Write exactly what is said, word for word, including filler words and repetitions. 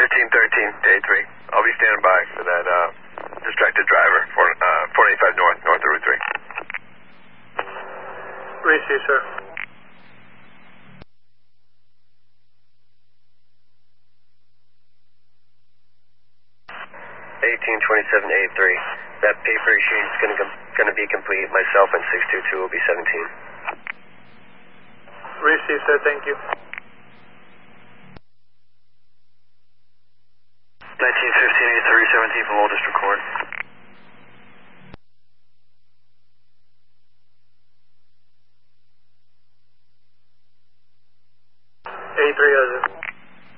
fifteen thirteen to A three. I'll be standing by for that uh, distracted driver for uh, four eighty-five north, north of Route three. Receive, sir. eighteen twenty-seven to A three. That paper exchange is going to going to be complete. Myself and six two two will be seventeen. Receive, sir. Thank you. nineteen fifteen A three, seventeen from Old District Court.